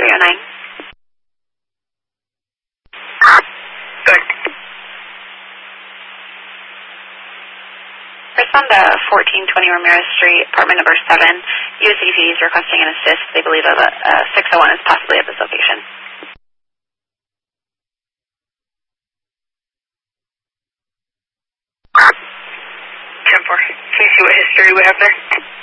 309. Good. Respond to 1420 Ramirez Street, apartment number 7. USCV is requesting an assist. They believe a 601 is possibly at this location. 10-4. Can you see what history we have there?